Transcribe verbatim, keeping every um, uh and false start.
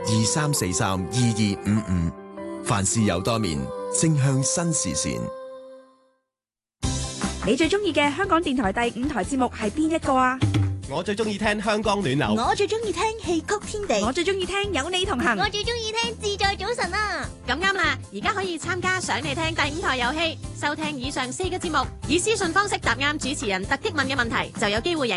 二三四三二二五五。凡事有多面，正向新視線。 你最中意嘅香港電台第五台節目係邊一個啊？ 我最中意聽香港暖流， 我最中意聽戲曲天地， 我最中意聽有你同行， 我最中意聽自在早晨啊！ 咁啱啦，而家可以參加想你聽第五台遊戲，收聽以上四個節目，以私信方式答啱主持人突擊問嘅問題，就有機會贏